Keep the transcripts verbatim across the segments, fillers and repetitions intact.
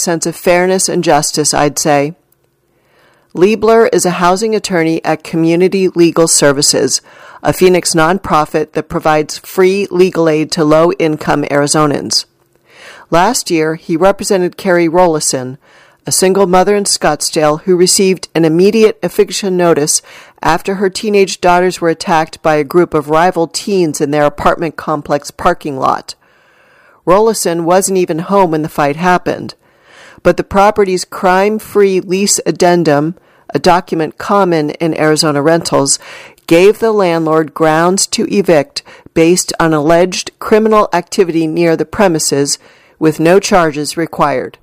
sense of fairness and justice, I'd say. Liebler is a housing attorney at Community Legal Services, a Phoenix nonprofit that provides free legal aid to low-income Arizonans. Last year, he represented Carrie Rollison, a single mother in Scottsdale who received an immediate eviction notice after her teenage daughters were attacked by a group of rival teens in their apartment complex parking lot. Rollison wasn't even home when the fight happened, but the property's crime-free lease addendum, a document common in Arizona rentals, gave the landlord grounds to evict based on alleged criminal activity near the premises, with no charges required.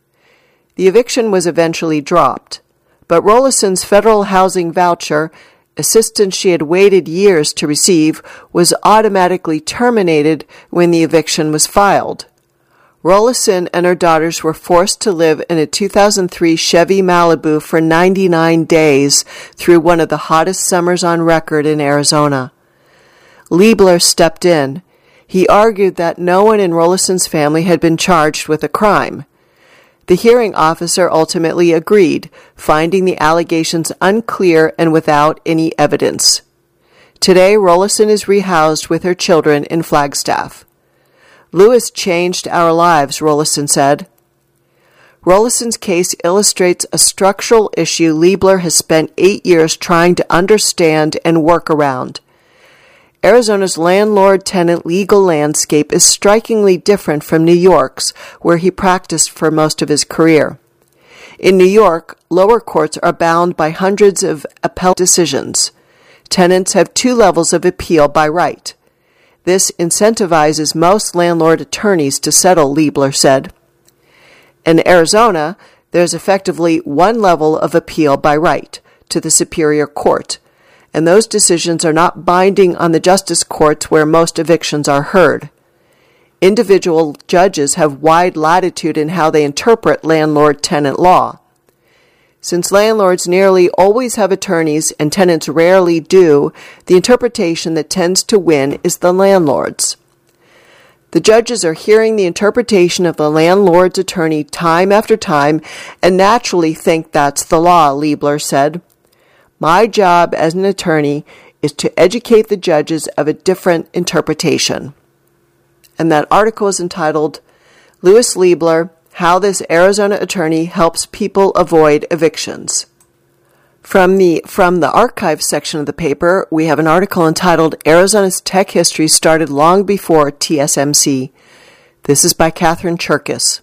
The eviction was eventually dropped, but Rollison's federal housing voucher, assistance she had waited years to receive, was automatically terminated when the eviction was filed. Rollison and her daughters were forced to live in a two thousand three Chevy Malibu for ninety-nine days through one of the hottest summers on record in Arizona. Liebler stepped in. He argued that no one in Rollison's family had been charged with a crime. The hearing officer ultimately agreed, finding the allegations unclear and without any evidence. Today, Rollison is rehoused with her children in Flagstaff. Lewis changed our lives, Rollison said. Rollison's case illustrates a structural issue Liebler has spent eight years trying to understand and work around. Arizona's landlord-tenant legal landscape is strikingly different from New York's, where he practiced for most of his career. In New York, lower courts are bound by hundreds of appellate decisions. Tenants have two levels of appeal by right. This incentivizes most landlord attorneys to settle, Liebler said. In Arizona, there's effectively one level of appeal by right, to the Superior Court, and those decisions are not binding on the justice courts where most evictions are heard. Individual judges have wide latitude in how they interpret landlord-tenant law. Since landlords nearly always have attorneys and tenants rarely do, the interpretation that tends to win is the landlord's. The judges are hearing the interpretation of the landlord's attorney time after time and naturally think that's the law, Liebler said. My job as an attorney is to educate the judges of a different interpretation. And that article is entitled, Lewis Liebler, How This Arizona Attorney Helps People Avoid Evictions. From the from the archive section of the paper, we have an article entitled Arizona's Tech History Started Long Before T S M C. This is by Catherine Cherkis.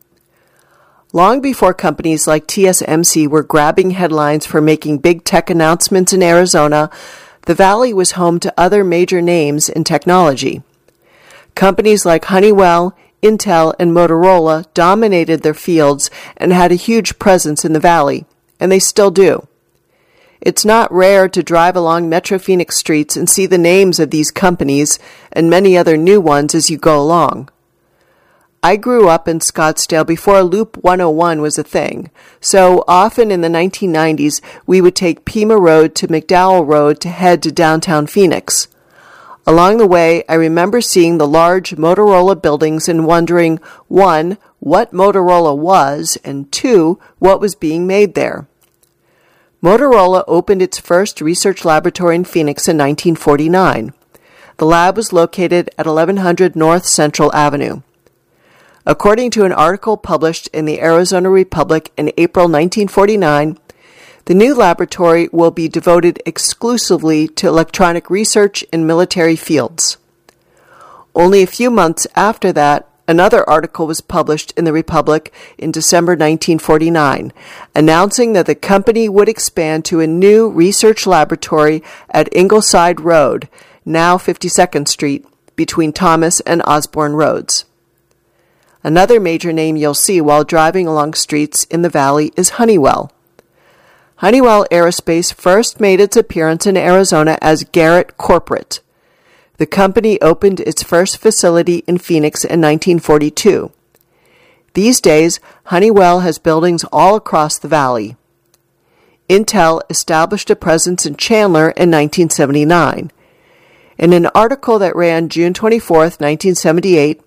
Long before companies like T S M C were grabbing headlines for making big tech announcements in Arizona, the Valley was home to other major names in technology. Companies like Honeywell, Intel, and Motorola dominated their fields and had a huge presence in the Valley, and they still do. It's not rare to drive along Metro Phoenix streets and see the names of these companies and many other new ones as you go along. I grew up in Scottsdale before Loop one oh one was a thing, so often in the nineteen nineties we would take Pima Road to McDowell Road to head to downtown Phoenix. Along the way, I remember seeing the large Motorola buildings and wondering, one, what Motorola was, and two, what was being made there. Motorola opened its first research laboratory in Phoenix in nineteen forty-nine. The lab was located at eleven hundred North Central Avenue. According to an article published in the Arizona Republic in April nineteen forty-nine, the new laboratory will be devoted exclusively to electronic research in military fields. Only a few months after that, another article was published in the Republic in December nineteen forty-nine, announcing that the company would expand to a new research laboratory at Ingleside Road, now fifty-second Street, between Thomas and Osborne Roads. Another major name you'll see while driving along streets in the Valley is Honeywell. Honeywell Aerospace first made its appearance in Arizona as Garrett Corporate. The company opened its first facility in Phoenix in nineteen forty-two. These days, Honeywell has buildings all across the Valley. Intel established a presence in Chandler in nineteen seventy-nine. In an article that ran June twenty-fourth, nineteen seventy-eight,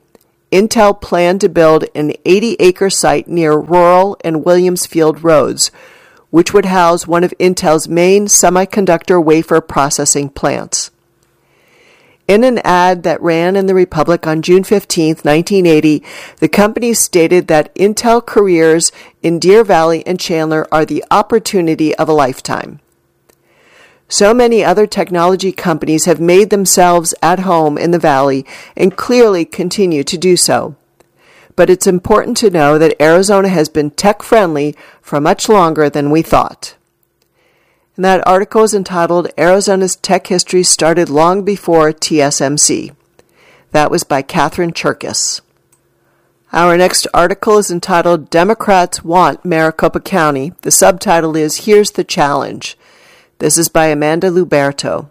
Intel planned to build an eighty-acre site near Rural and Williamsfield Roads, which would house one of Intel's main semiconductor wafer processing plants. In an ad that ran in the Republic on June fifteenth, nineteen eighty, the company stated that Intel careers in Deer Valley and Chandler are the opportunity of a lifetime. So many other technology companies have made themselves at home in the valley and clearly continue to do so. But it's important to know that Arizona has been tech-friendly for much longer than we thought. And that article is entitled, Arizona's Tech History Started Long Before T S M C. That was by Catherine Cherkis. Our next article is entitled, Democrats Want Maricopa County. The subtitle is, Here's the Challenge. This is by Amanda Luberto.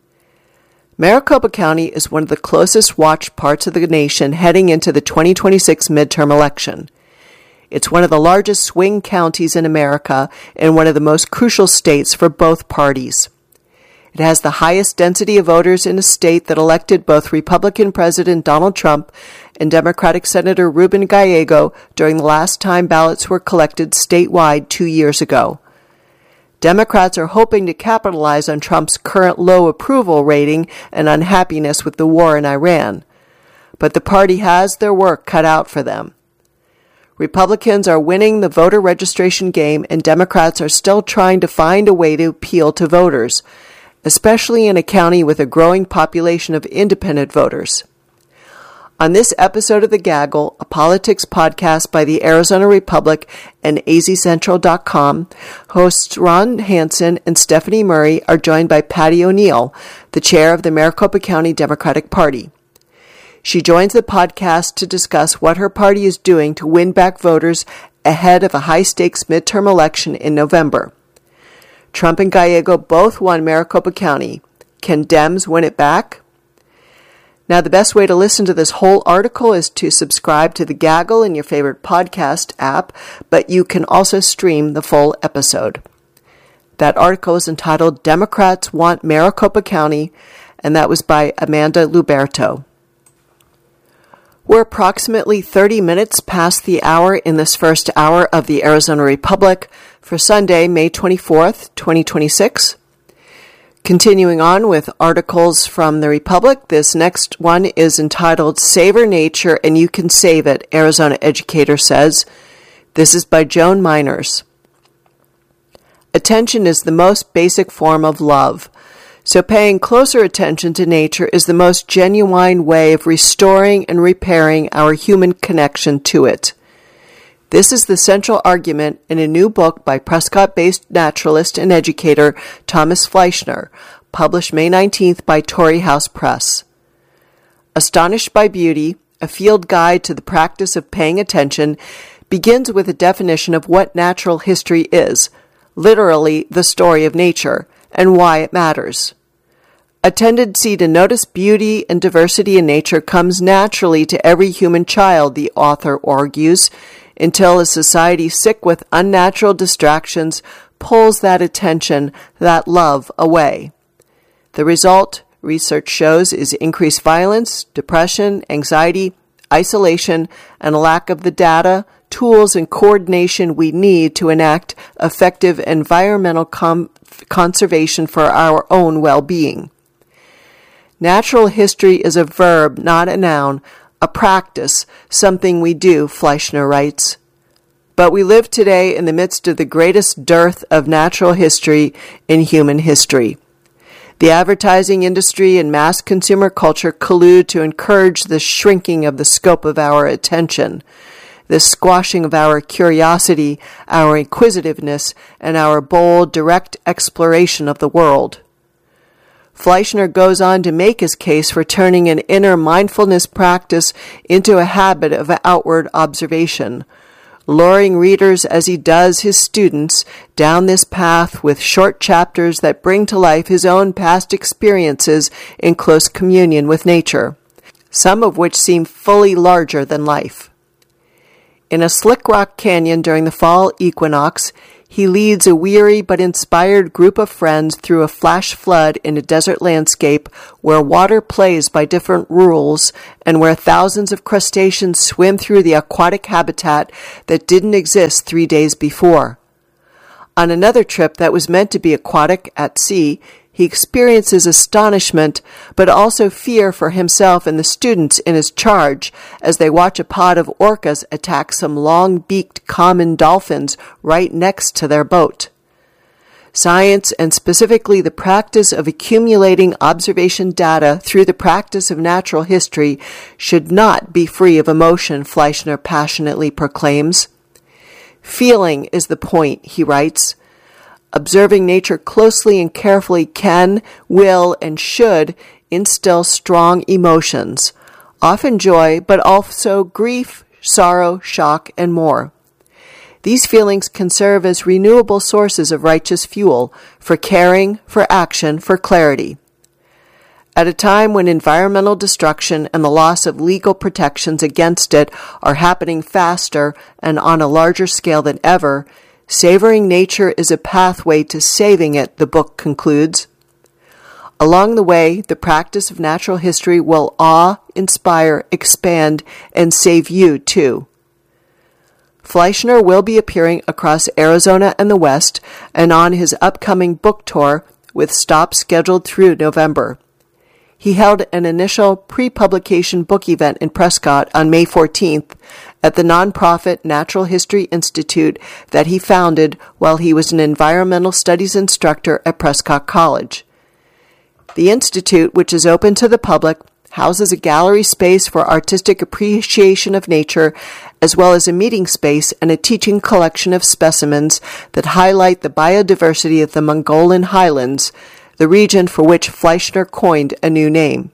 Maricopa County is one of the closest watched parts of the nation heading into the twenty twenty-six midterm election. It's one of the largest swing counties in America and one of the most crucial states for both parties. It has the highest density of voters in a state that elected both Republican President Donald Trump and Democratic Senator Ruben Gallego during the last time ballots were collected statewide two years ago. Democrats are hoping to capitalize on Trump's current low approval rating and unhappiness with the war in Iran. But the party has their work cut out for them. Republicans are winning the voter registration game, and Democrats are still trying to find a way to appeal to voters, especially in a county with a growing population of independent voters. On this episode of The Gaggle, a politics podcast by the Arizona Republic and A Z Central dot com, hosts Ron Hansen and Stephanie Murray are joined by Patty O'Neill, the chair of the Maricopa County Democratic Party. She joins the podcast to discuss what her party is doing to win back voters ahead of a high-stakes midterm election in November. Trump and Gallego both won Maricopa County. Can Dems win it back? Now, the best way to listen to this whole article is to subscribe to The Gaggle in your favorite podcast app, but you can also stream the full episode. That article is entitled Democrats Want Maricopa County, and that was by Amanda Luberto. We're approximately thirty minutes past the hour in this first hour of the Arizona Republic for Sunday, May twenty-fourth, twenty twenty-six. Continuing on with articles from the Republic, this next one is entitled Savor Nature and You Can Save It, Arizona Educator Says. This is by Joan Miners. Attention is the most basic form of love. So paying closer attention to nature is the most genuine way of restoring and repairing our human connection to it. This is the central argument in a new book by Prescott-based naturalist and educator Thomas Fleischner, published May nineteenth by Torrey House Press. Astonished by Beauty, a field guide to the practice of paying attention, begins with a definition of what natural history is, literally the story of nature, and why it matters. A tendency to notice beauty and diversity in nature comes naturally to every human child, the author argues, until a society sick with unnatural distractions pulls that attention, that love, away. The result, research shows, is increased violence, depression, anxiety, isolation, and a lack of the data, tools, and coordination we need to enact effective environmental com- conservation for our own well-being. Natural history is a verb, not a noun, a practice, something we do, Fleischner writes. But we live today in the midst of the greatest dearth of natural history in human history. The advertising industry and mass consumer culture collude to encourage the shrinking of the scope of our attention, the squashing of our curiosity, our inquisitiveness, and our bold, direct exploration of the world. Fleischner goes on to make his case for turning an inner mindfulness practice into a habit of outward observation, luring readers as he does his students down this path with short chapters that bring to life his own past experiences in close communion with nature, some of which seem fully larger than life. In a slick rock canyon during the fall equinox, he leads a weary but inspired group of friends through a flash flood in a desert landscape where water plays by different rules and where thousands of crustaceans swim through the aquatic habitat that didn't exist three days before. On another trip that was meant to be aquatic at sea, he experiences astonishment, but also fear for himself and the students in his charge as they watch a pod of orcas attack some long-beaked common dolphins right next to their boat. Science, and specifically the practice of accumulating observation data through the practice of natural history, should not be free of emotion, Fleischner passionately proclaims. Feeling is the point, he writes. Observing nature closely and carefully can, will, and should instill strong emotions, often joy, but also grief, sorrow, shock, and more. These feelings can serve as renewable sources of righteous fuel for caring, for action, for clarity. At a time when environmental destruction and the loss of legal protections against it are happening faster and on a larger scale than ever, savoring nature is a pathway to saving it, the book concludes. Along the way, the practice of natural history will awe, inspire, expand, and save you, too. Fleischner will be appearing across Arizona and the West and on his upcoming book tour with stops scheduled through November. He held an initial pre-publication book event in Prescott on May fourteenth at the nonprofit Natural History Institute that he founded while he was an environmental studies instructor at Prescott College. The institute, which is open to the public, houses a gallery space for artistic appreciation of nature, as well as a meeting space and a teaching collection of specimens that highlight the biodiversity of the Mongolian highlands, the region for which Fleischner coined a new name.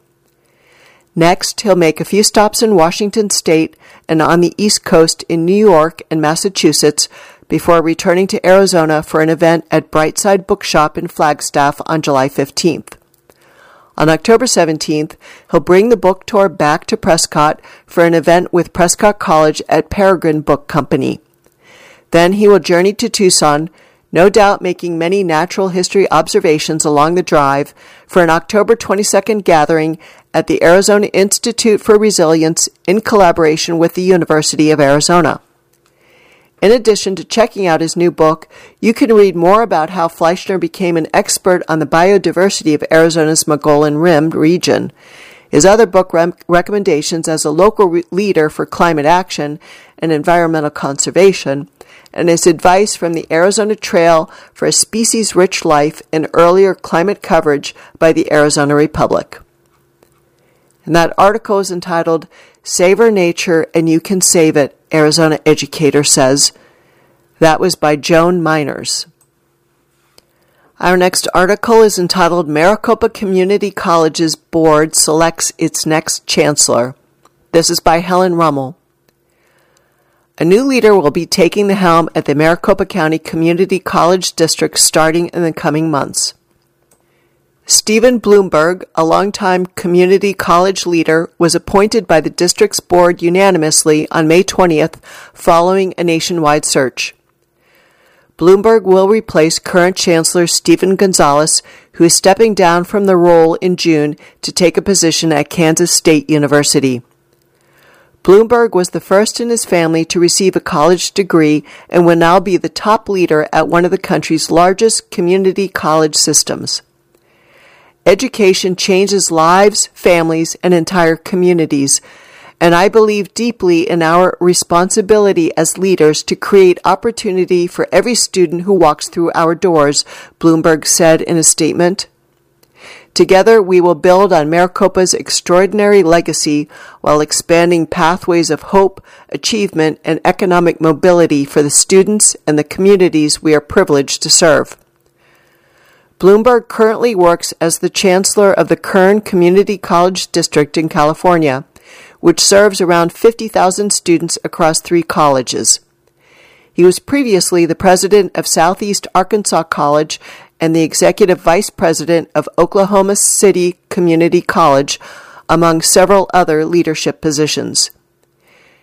Next, he'll make a few stops in Washington State and on the East Coast in New York and Massachusetts before returning to Arizona for an event at Brightside Bookshop in Flagstaff on July fifteenth. On October seventeenth, he'll bring the book tour back to Prescott for an event with Prescott College at Peregrine Book Company. Then he will journey to Tucson, no doubt making many natural history observations along the drive, for an October twenty-second gathering at the Arizona Institute for Resilience in collaboration with the University of Arizona. In addition to checking out his new book, you can read more about how Fleischner became an expert on the biodiversity of Arizona's Mogollon Rim region, his other book rem- recommendations as a local re- leader for climate action and environmental conservation, and his advice from the Arizona Trail for a species-rich life and earlier climate coverage by the Arizona Republic. And that article is entitled, Savor Nature and You Can Save It, Arizona Educator Says. That was by Joan Miners. Our next article is entitled, Maricopa Community College's Board Selects Its Next Chancellor. This is by Helen Rummel. A new leader will be taking the helm at the Maricopa County Community College District starting in the coming months. Stephen Bloomberg, a longtime community college leader, was appointed by the district's board unanimously on May twentieth following a nationwide search. Bloomberg will replace current Chancellor Stephen Gonzalez, who is stepping down from the role in June to take a position at Kansas State University. Bloomberg was the first in his family to receive a college degree and will now be the top leader at one of the country's largest community college systems. Education changes lives, families, and entire communities, and I believe deeply in our responsibility as leaders to create opportunity for every student who walks through our doors, Bloomberg said in a statement. Together, we will build on Maricopa's extraordinary legacy while expanding pathways of hope, achievement, and economic mobility for the students and the communities we are privileged to serve. Bloomberg currently works as the chancellor of the Kern Community College District in California, which serves around fifty thousand students across three colleges. He was previously the president of Southeast Arkansas College and the executive vice president of Oklahoma City Community College, among several other leadership positions.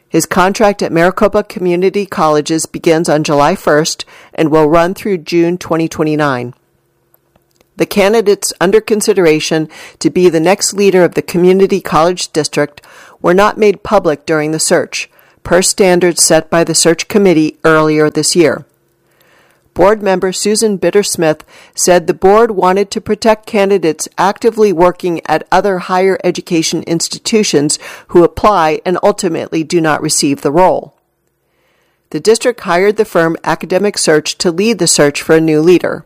His contract at Maricopa Community Colleges begins on July first and will run through June twenty twenty-nine. The candidates under consideration to be the next leader of the Community College District were not made public during the search, per standards set by the search committee earlier this year. Board member Susan Bitter-Smith said the board wanted to protect candidates actively working at other higher education institutions who apply and ultimately do not receive the role. The district hired the firm Academic Search to lead the search for a new leader.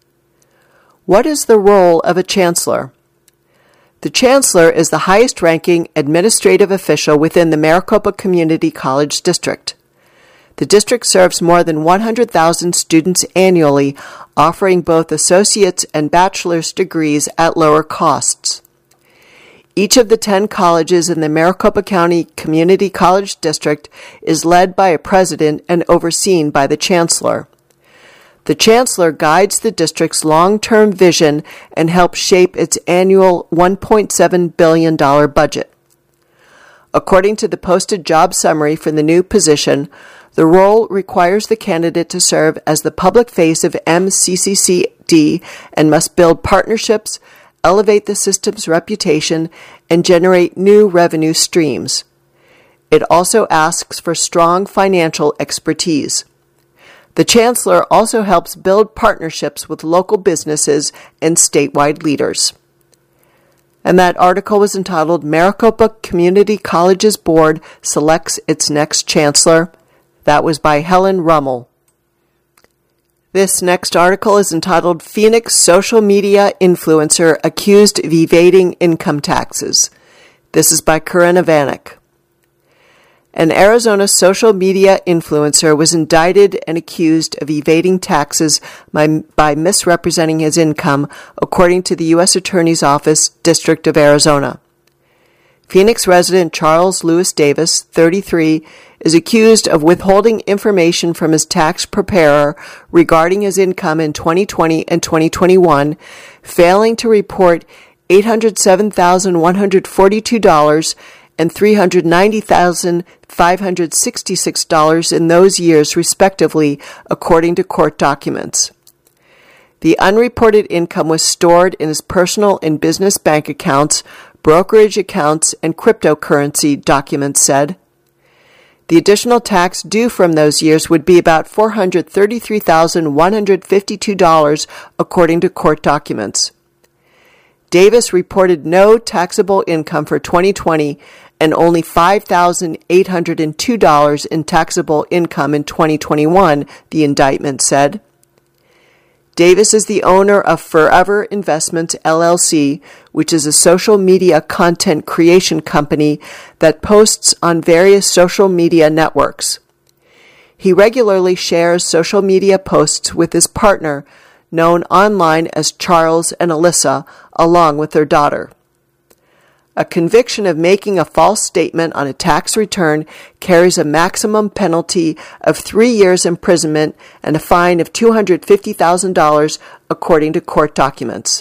What is the role of a chancellor? The chancellor is the highest-ranking administrative official within the Maricopa Community College District. The district serves more than one hundred thousand students annually, offering both associate's and bachelor's degrees at lower costs. Each of the ten colleges in the Maricopa County Community College District is led by a president and overseen by the chancellor. The chancellor guides the district's long-term vision and helps shape its annual one point seven billion dollars budget. According to the posted job summary for the new position, the role requires the candidate to serve as the public face of M C C C D and must build partnerships, elevate the system's reputation, and generate new revenue streams. It also asks for strong financial expertise. The chancellor also helps build partnerships with local businesses and statewide leaders. And that article was entitled Maricopa Community Colleges Board Selects Its Next Chancellor. That was by Helen Rummel. This next article is entitled Phoenix Social Media Influencer Accused of Evading Income Taxes. This is by Corinna Vanek. An Arizona social media influencer was indicted and accused of evading taxes by, by misrepresenting his income, according to the U S Attorney's Office, District of Arizona. Phoenix resident Charles Lewis Davis, thirty-three, is accused of withholding information from his tax preparer regarding his income in twenty twenty and twenty twenty-one, failing to report eight hundred seven thousand one hundred forty-two dollars and three hundred ninety thousand five hundred sixty-six dollars in those years, respectively, according to court documents. The unreported income was stored in his personal and business bank accounts, brokerage accounts, and cryptocurrency, documents said. The additional tax due from those years would be about four hundred thirty-three thousand one hundred fifty-two dollars, according to court documents. Davis reported no taxable income for twenty twenty and only five thousand eight hundred two dollars in taxable income in twenty twenty-one, the indictment said. Davis is the owner of Forever Investments, L L C, which is a social media content creation company that posts on various social media networks. He regularly shares social media posts with his partner, known online as Charles and Alyssa, along with their daughter. A conviction of making a false statement on a tax return carries a maximum penalty of three years imprisonment and a fine of two hundred fifty thousand dollars, according to court documents.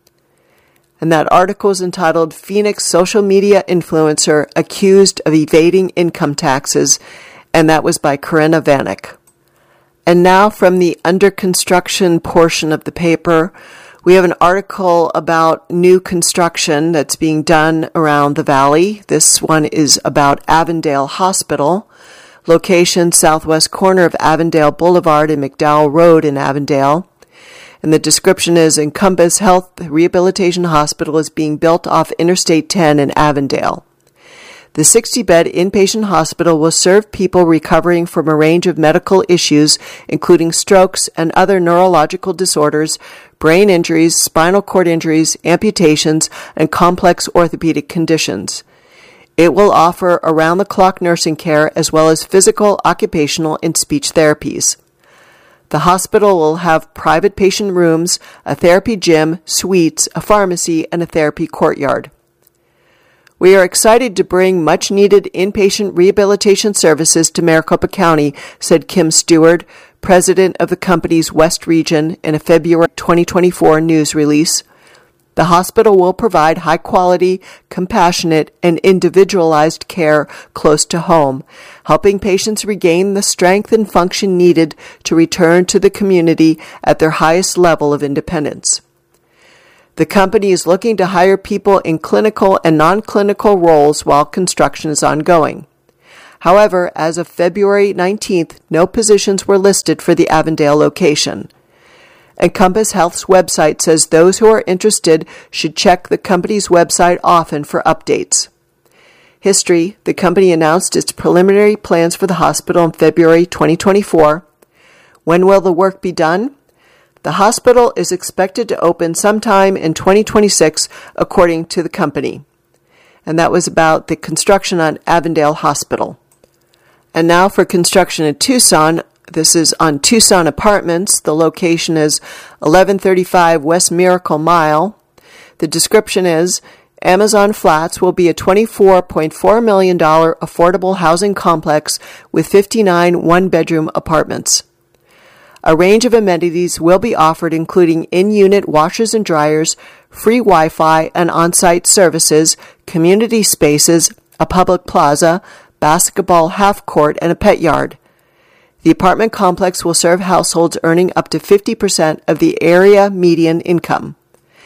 And that article is entitled Phoenix Social Media Influencer Accused of Evading Income Taxes, and that was by Corinna Vanek. And now from the under construction portion of the paper, we have an article about new construction that's being done around the valley. This one is about Avondale Hospital, location southwest corner of Avondale Boulevard and McDowell Road in Avondale. And the description is Encompass Health Rehabilitation Hospital is being built off Interstate ten in Avondale. The sixty-bed inpatient hospital will serve people recovering from a range of medical issues, including strokes and other neurological disorders, brain injuries, spinal cord injuries, amputations, and complex orthopedic conditions. It will offer around-the-clock nursing care as well as physical, occupational, and speech therapies. The hospital will have private patient rooms, a therapy gym, suites, a pharmacy, and a therapy courtyard. We are excited to bring much-needed inpatient rehabilitation services to Maricopa County, said Kim Stewart, president of the company's West Region, in a February twenty twenty-four news release. The hospital will provide high-quality, compassionate, and individualized care close to home, helping patients regain the strength and function needed to return to the community at their highest level of independence. The company is looking to hire people in clinical and non-clinical roles while construction is ongoing. However, as of February nineteenth, no positions were listed for the Avondale location. Encompass Health's website says those who are interested should check the company's website often for updates. History: the company announced its preliminary plans for the hospital in February twenty twenty-four. When will the work be done? The hospital is expected to open sometime in twenty twenty-six, according to the company. And that was about the construction on Avondale Hospital. And now for construction in Tucson. This is on Tucson Apartments. The location is eleven thirty-five West Miracle Mile. The description is, Amazon Flats will be a twenty-four point four million dollars affordable housing complex with fifty-nine one-bedroom apartments. A range of amenities will be offered, including in-unit washers and dryers, free Wi-Fi and on-site services, community spaces, a public plaza, basketball half-court, and a pet yard. The apartment complex will serve households earning up to fifty percent of the area median income.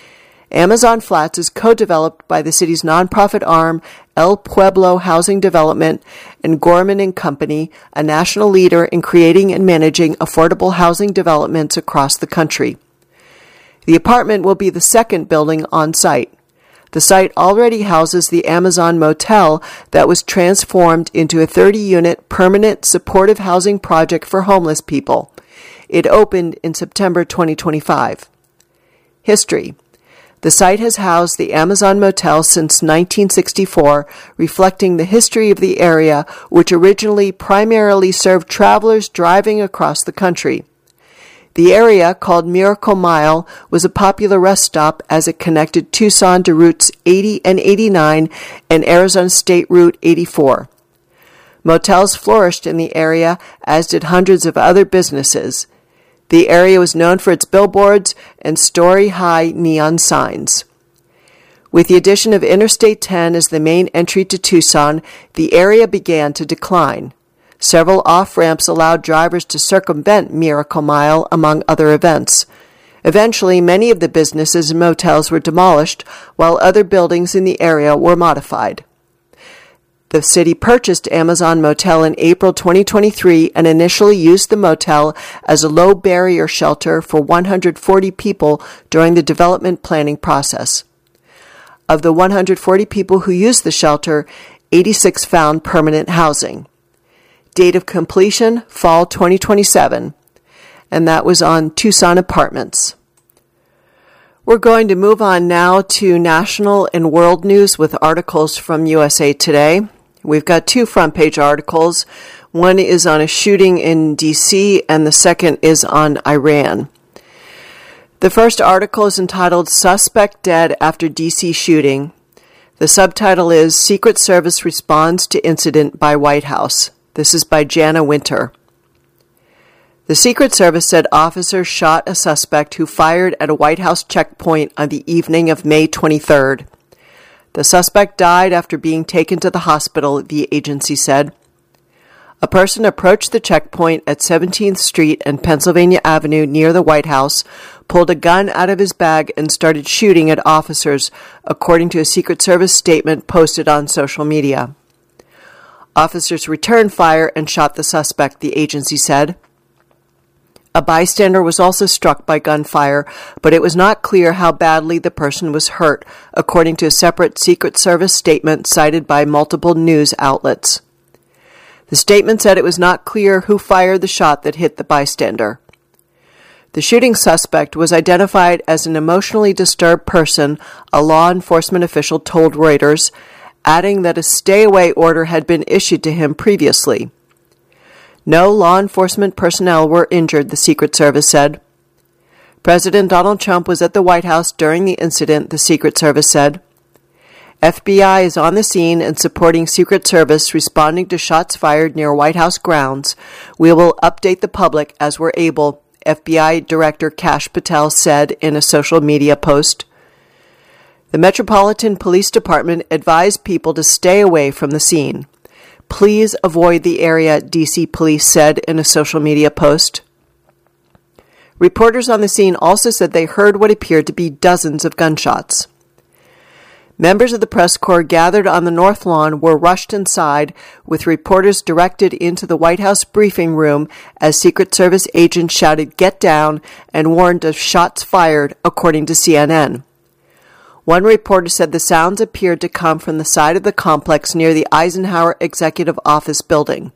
Amazon Flats is co-developed by the city's nonprofit arm, El Pueblo Housing Development, and Gorman and Company, a national leader in creating and managing affordable housing developments across the country. The apartment will be the second building on site. The site already houses the Amazon Motel that was transformed into a thirty-unit permanent supportive housing project for homeless people. It opened in September twenty twenty-five. History: the site has housed the Amazon Motel since nineteen sixty-four, reflecting the history of the area, which originally primarily served travelers driving across the country. The area, called Miracle Mile, was a popular rest stop as it connected Tucson to routes eighty and eighty-nine and Arizona State Route eighty-four. Motels flourished in the area, as did hundreds of other businesses. The area was known for its billboards and story-high neon signs. With the addition of Interstate ten as the main entry to Tucson, the area began to decline. Several off-ramps allowed drivers to circumvent Miracle Mile, among other events. Eventually, many of the businesses and motels were demolished, while other buildings in the area were modified. The city purchased Amazon Motel in April twenty twenty-three and initially used the motel as a low-barrier shelter for one hundred forty people during the development planning process. Of the one hundred forty people who used the shelter, eighty-six found permanent housing. Date of completion, fall twenty twenty-seven. And that was on Tucson Apartments. We're going to move on now to national and world news with articles from U S A Today. We've got two front-page articles. One is on a shooting in D C and the second is on Iran. The first article is entitled Suspect Dead After D C Shooting. The subtitle is Secret Service Responds to Incident by White House. This is by Jana Winter. The Secret Service said officers shot a suspect who fired at a White House checkpoint on the evening of May twenty-third. The suspect died after being taken to the hospital, the agency said. A person approached the checkpoint at seventeenth Street and Pennsylvania Avenue near the White House, pulled a gun out of his bag, and started shooting at officers, according to a Secret Service statement posted on social media. Officers returned fire and shot the suspect, the agency said. A bystander was also struck by gunfire, but it was not clear how badly the person was hurt, according to a separate Secret Service statement cited by multiple news outlets. The statement said it was not clear who fired the shot that hit the bystander. The shooting suspect was identified as an emotionally disturbed person, a law enforcement official told Reuters, adding that a stay-away order had been issued to him previously. No law enforcement personnel were injured, the Secret Service said. President Donald Trump was at the White House during the incident, the Secret Service said. F B I is on the scene and supporting Secret Service responding to shots fired near White House grounds. We will update the public as we're able, F B I Director Kash Patel said in a social media post. The Metropolitan Police Department advised people to stay away from the scene. Please avoid the area, D C police said in a social media post. Reporters on the scene also said they heard what appeared to be dozens of gunshots. Members of the press corps gathered on the North Lawn were rushed inside, with reporters directed into the White House briefing room as Secret Service agents shouted, "Get down," and warned of shots fired, according to C N N. One reporter said the sounds appeared to come from the side of the complex near the Eisenhower Executive Office building.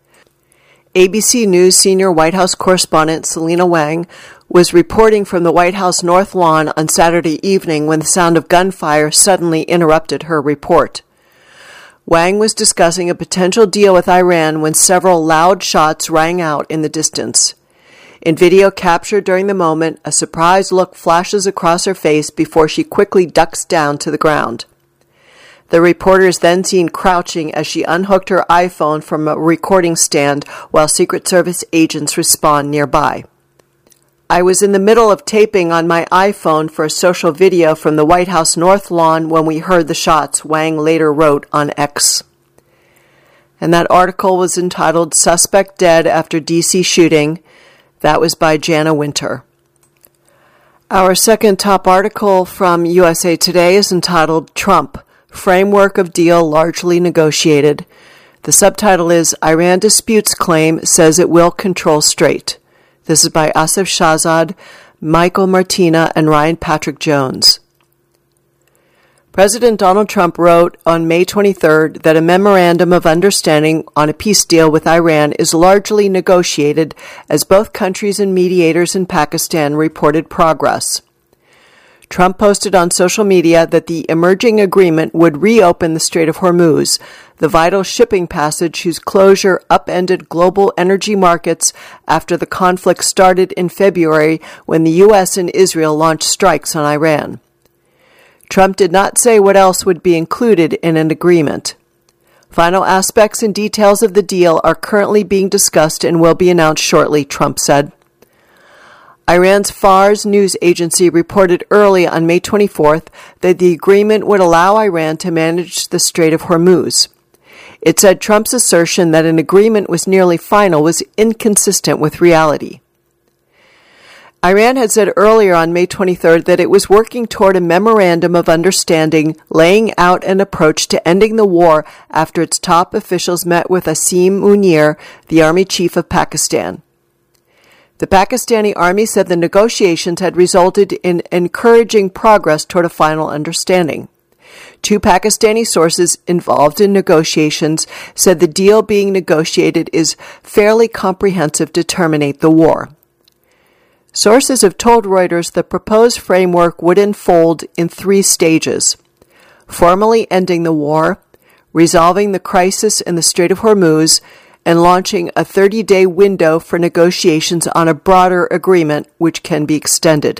A B C News senior White House correspondent Selena Wang was reporting from the White House North Lawn on Saturday evening when the sound of gunfire suddenly interrupted her report. Wang was discussing a potential deal with Iran when several loud shots rang out in the distance. In video captured during the moment, a surprised look flashes across her face before she quickly ducks down to the ground. The reporter is then seen crouching as she unhooked her iPhone from a recording stand while Secret Service agents respond nearby. "I was in the middle of taping on my iPhone for a social video from the White House North Lawn when we heard the shots," Wang later wrote on X. And that article was entitled "Suspect Dead After D C Shooting." That was by Jana Winter. Our second top article from U S A Today is entitled "Trump, Framework of Deal Largely Negotiated." The subtitle is "Iran Disputes Claim Says It Will Control Strait." This is by Asif Shahzad, Michael Martina, and Ryan Patrick Jones. President Donald Trump wrote on May twenty-third that a memorandum of understanding on a peace deal with Iran is largely negotiated as both countries and mediators in Pakistan reported progress. Trump posted on social media that the emerging agreement would reopen the Strait of Hormuz, the vital shipping passage whose closure upended global energy markets after the conflict started in February when the U S and Israel launched strikes on Iran. Trump did not say what else would be included in an agreement. Final aspects and details of the deal are currently being discussed and will be announced shortly, Trump said. Iran's Fars news agency reported early on May twenty-fourth that the agreement would allow Iran to manage the Strait of Hormuz. It said Trump's assertion that an agreement was nearly final was inconsistent with reality. Iran had said earlier on May twenty-third that it was working toward a memorandum of understanding laying out an approach to ending the war after its top officials met with Asim Munir, the army chief of Pakistan. The Pakistani army said the negotiations had resulted in encouraging progress toward a final understanding. Two Pakistani sources involved in negotiations said the deal being negotiated is fairly comprehensive to terminate the war. Sources have told Reuters the proposed framework would unfold in three stages: formally ending the war, resolving the crisis in the Strait of Hormuz, and launching a thirty-day window for negotiations on a broader agreement which can be extended.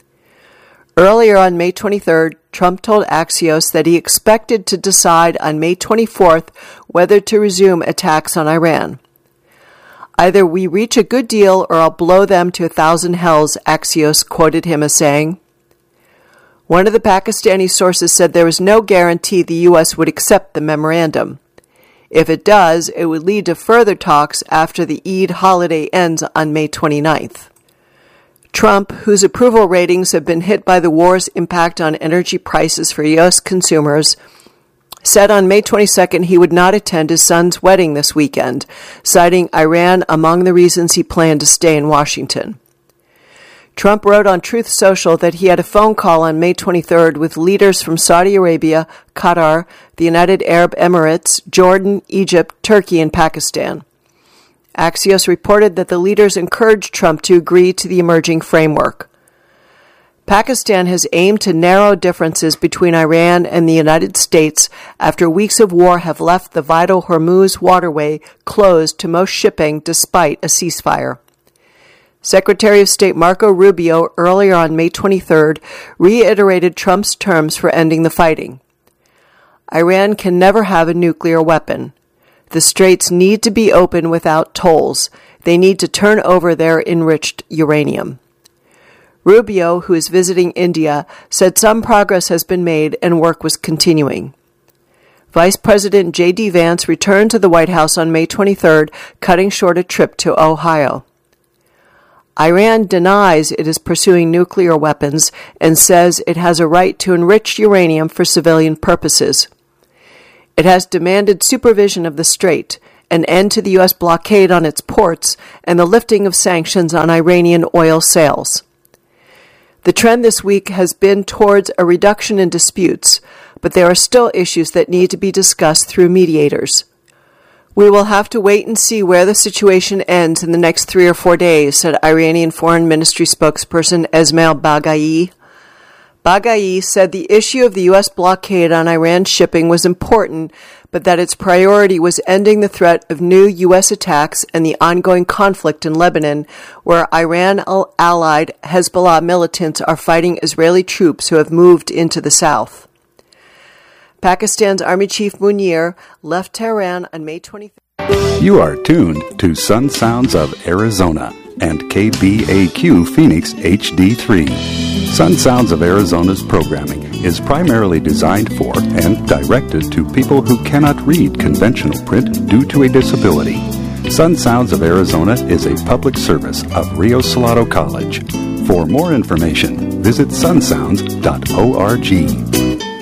Earlier on May twenty-third, Trump told Axios that he expected to decide on May twenty-fourth whether to resume attacks on Iran. "Either we reach a good deal or I'll blow them to a thousand hells," Axios quoted him as saying. One of the Pakistani sources said there was no guarantee the U S would accept the memorandum. If it does, it would lead to further talks after the Eid holiday ends on May twenty-ninth. Trump, whose approval ratings have been hit by the war's impact on energy prices for U S consumers, said on May twenty-second he would not attend his son's wedding this weekend, citing Iran among the reasons he planned to stay in Washington. Trump wrote on Truth Social that he had a phone call on May twenty-third with leaders from Saudi Arabia, Qatar, the United Arab Emirates, Jordan, Egypt, Turkey, and Pakistan. Axios reported that the leaders encouraged Trump to agree to the emerging framework. Pakistan has aimed to narrow differences between Iran and the United States after weeks of war have left the vital Hormuz waterway closed to most shipping despite a ceasefire. Secretary of State Marco Rubio earlier on May twenty-third reiterated Trump's terms for ending the fighting. Iran can never have a nuclear weapon. The straits need to be open without tolls. They need to turn over their enriched uranium. Rubio, who is visiting India, said some progress has been made and work was continuing. Vice President J D Vance returned to the White House on May twenty-third, cutting short a trip to Ohio. Iran denies it is pursuing nuclear weapons and says it has a right to enrich uranium for civilian purposes. It has demanded supervision of the strait, an end to the U S blockade on its ports, and the lifting of sanctions on Iranian oil sales. The trend this week has been towards a reduction in disputes, but there are still issues that need to be discussed through mediators. We will have to wait and see where the situation ends in the next three or four days, said Iranian Foreign Ministry spokesperson Esmail Baghaei. Baghaei said the issue of the U S blockade on Iran shipping was important, but that its priority was ending the threat of new U S attacks and the ongoing conflict in Lebanon, where Iran-allied Hezbollah militants are fighting Israeli troops who have moved into the south. Pakistan's Army Chief Munir left Tehran on May twenty-third. You are tuned to Sun Sounds of Arizona and K B A Q Phoenix H D three. Sun Sounds of Arizona's programming is primarily designed for and directed to people who cannot read conventional print due to a disability. Sun Sounds of Arizona is a public service of Rio Salado College. For more information, visit sun sounds dot org.